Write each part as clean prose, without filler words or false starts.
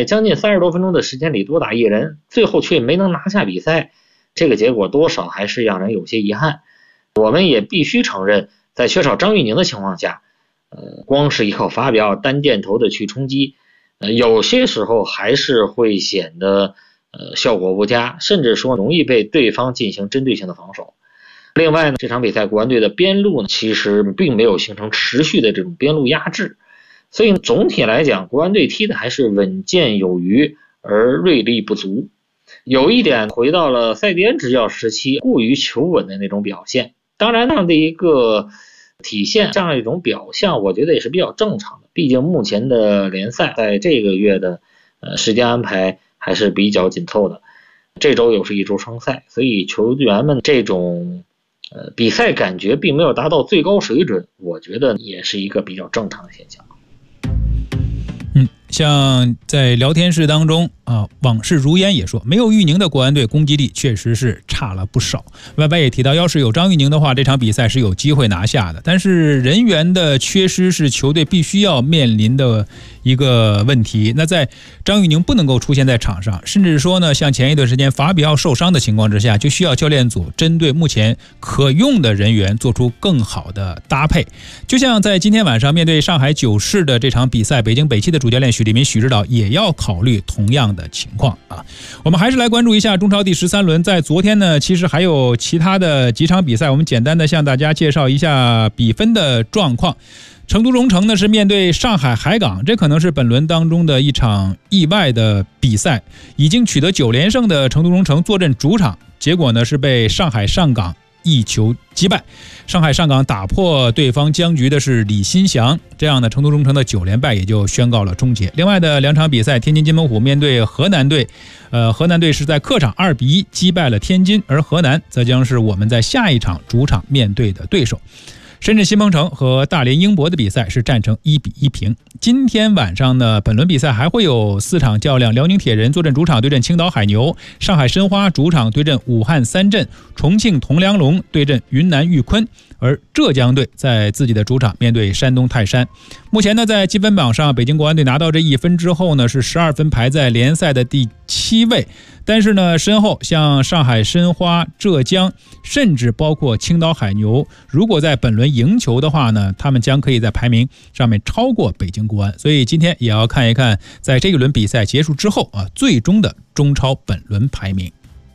在将近30多分钟的时间里多打一人，最后却没能拿下比赛，这个结果多少还是让人有些遗憾。我们也必须承认，在缺少张玉宁的情况下，光是依靠法比奥单箭头的去冲击，有些时候还是会显得效果不佳，甚至说容易被对方进行针对性的防守。另外呢，这场比赛国安队的边路呢，其实并没有形成持续的这种边路压制，所以总体来讲，国安队踢的还是稳健有余，而锐利不足。有一点回到了塞蒂恩执教时期过于求稳的那种表现，当然这样的一个体现，这样一种表象，我觉得也是比较正常的。毕竟目前的联赛在这个月的时间安排还是比较紧凑的，这周又是一周双赛，所以球员们这种比赛感觉并没有达到最高水准，我觉得也是一个比较正常的现象。 像在聊天室当中往事如烟也说，没有玉宁的国安队攻击力确实是差了不少。YY也提到，要是有张玉宁的话，这场比赛是有机会拿下的。但是人员的缺失是球队必须要面临的一个问题。那在张玉宁不能够出现在场上，甚至说呢，像前一段时间法比奥受伤的情况之下，就需要教练组针对目前可用的人员做出更好的搭配。就像在今天晚上面对上海九市的这场比赛，北京北汽的主教练许立民许指导也要考虑同样的情况啊。我们还是来关注一下中超第13轮，在昨天呢，其实还有其他的几场比赛，我们简单的向大家介绍一下比分的状况。成都蓉城呢是面对上海海港，这可能是本轮当中的一场意外的比赛。已经取得9连胜的成都蓉城坐镇主场，结果呢是被上海上港1球击败。上海上港打破对方僵局的是李新祥，这样呢成都蓉城的9连败也就宣告了终结。另外的2场比赛，天津津门虎面对河南队，河南队是在客场2-1击败了天津，而河南则将是我们在下一场主场面对的对手。深圳新鹏城和大连英博的比赛是战成1-1平。今天晚上呢，本轮比赛还会有4场较量，辽宁铁人坐镇主场对阵青岛海牛，上海申花主场对阵武汉三镇，重庆铜梁龙对阵云南玉坤，而浙江队在自己的主场面对山东泰山。目前呢，在积分榜上，北京国安队拿到这1分之后呢，是12分排在联赛的第7位。但是呢，身后像上海申花、浙江，甚至包括青岛海牛，如果在本轮赢球的话呢，他们将可以在排名上面超过北京国安。所以今天也要看一看，在这一轮比赛结束之后最终的中超本轮排名。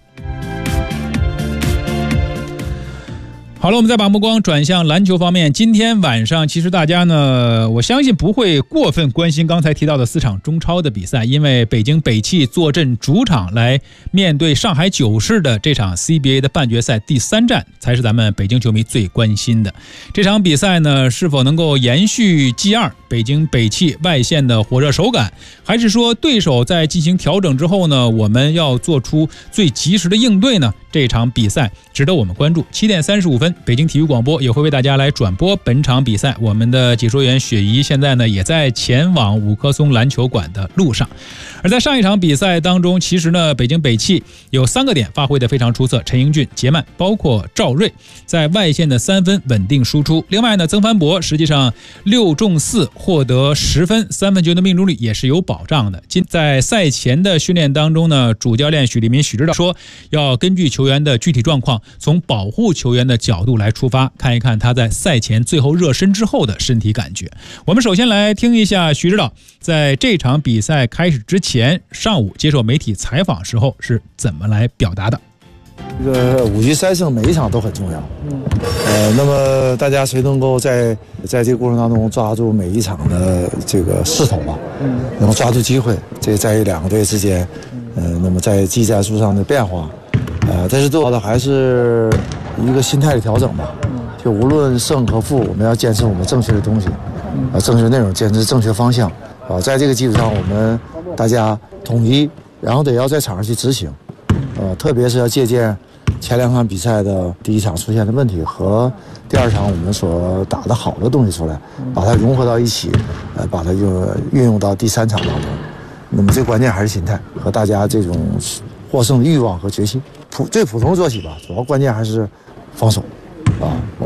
好了，我们再把目光转向篮球方面。今天晚上其实大家呢，我相信不会过分关心刚才提到的4场中超的比赛，因为北京北汽坐镇主场来面对上海九市的这场 CBA 的半决赛第3战，才是咱们北京球迷最关心的。这场比赛呢，是否能够延续 G2 北京北汽外线的火热手感，还是说对手在进行调整之后呢，我们要做出最及时的应对呢？这场比赛值得我们关注。7点35分，北京体育广播也会为大家来转播本场比赛。我们的解说员雪怡现在呢也在前往五棵松篮球馆的路上。而在上一场比赛当中，其实呢北京北汽有3个点发挥的非常出色，陈英俊、杰曼包括赵睿在外线的3分稳定输出。另外呢，曾凡博实际上6中4获得10分，3分球的命中率也是有保障的。在赛前的训练当中呢，主教练许立民许指导说，要根据球员的具体状况，从保护球员的角度来出发，看一看他在赛前最后热身之后的身体感觉。我们首先来听一下许指导在这场比赛开始之前上午接受媒体采访时候是怎么来表达的。 这个5局3胜每一场都很重要。那么大家谁能够在这个过程当中抓住每一场的这个势头吧，能够抓住机会，这在于2个队之间，那么在技战术上的变化，但是最好的还是一个心态的调整吧。就无论胜和负，我们要坚持我们正确的东西，正确内容，坚持正确方向。在这个基础上，我们大家统一，然后得要在场上去执行。特别是要借鉴前2场比赛的第一场出现的问题和第2场我们所打的好的东西出来，把它融合到一起，把它运用到第3场当中。那么最关键还是心态和大家这种获胜的欲望和决心。最普通的做起吧，主要关键还是防守。